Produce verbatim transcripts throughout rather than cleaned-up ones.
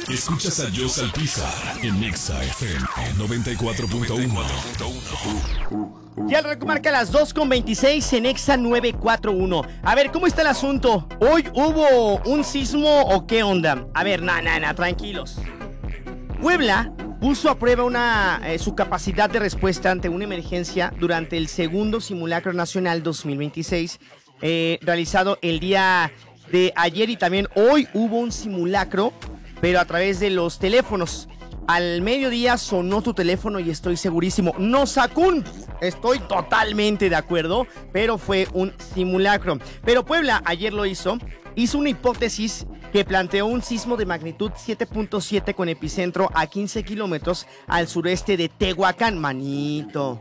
Escuchas a Jos Alpizar en Nexa F M noventa y cuatro punto uno. Ya el reloj marca las dos con veintiséis en Nexa novecientos cuarenta y uno. A ver, ¿cómo está el asunto? ¿Hoy hubo un sismo o qué onda? A ver, na, na, na, tranquilos. Puebla puso a prueba una, eh, su capacidad de respuesta ante una emergencia durante el segundo simulacro nacional dos mil veintiséis, eh, realizado el día de ayer, y también hoy hubo un simulacro, pero a través de los teléfonos. Al mediodía sonó tu teléfono y estoy segurísimo, no Sakun, estoy totalmente de acuerdo, pero fue un simulacro. Pero Puebla ayer lo hizo, hizo una hipótesis que planteó un sismo de magnitud siete punto siete con epicentro a quince kilómetros al sureste de Tehuacán. Manito,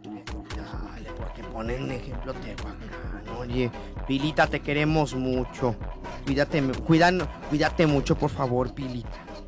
dale, porque ponen un ejemplo Tehuacán. Oye, Pilita, te queremos mucho. Cuídate, cuidan, cuídate mucho, por favor, Pilita.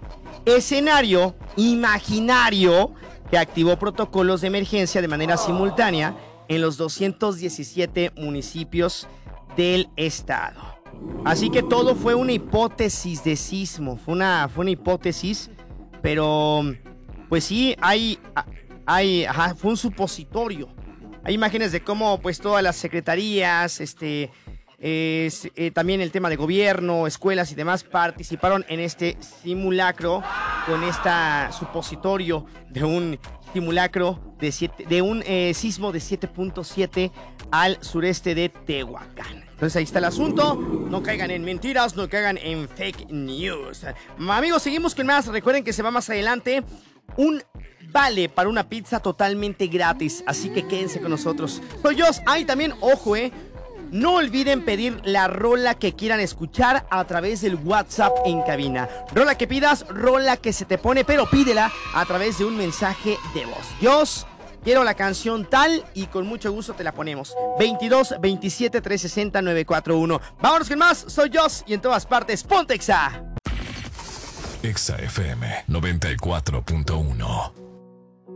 Escenario imaginario que activó protocolos de emergencia de manera simultánea en los doscientos diecisiete municipios del estado. Así que todo fue una hipótesis de sismo, fue una, fue una hipótesis, pero pues sí, hay, hay, ajá, fue un supositorio. Hay imágenes de cómo pues todas las secretarías, este... Eh, eh, también el tema de gobierno, escuelas y demás participaron en este simulacro con esta supositorio de un simulacro de, siete, de un eh, sismo de siete punto siete al sureste de Tehuacán. Entonces ahí está el asunto. No caigan en mentiras, no caigan en fake news. Amigos, seguimos con más. Recuerden que se va más adelante un vale para una pizza totalmente gratis, así que quédense con nosotros. Soy yo. Ay, también, ojo, eh no olviden pedir la rola que quieran escuchar a través del WhatsApp en cabina. Rola que pidas, rola que se te pone, pero pídela a través de un mensaje de voz. Dios, quiero la canción tal, y con mucho gusto te la ponemos. veintidós veintisiete trescientos sesenta novecientos cuarenta y uno. Vámonos con más. Soy Jos y en todas partes, ponte Exa. Exa F M noventa y cuatro punto uno.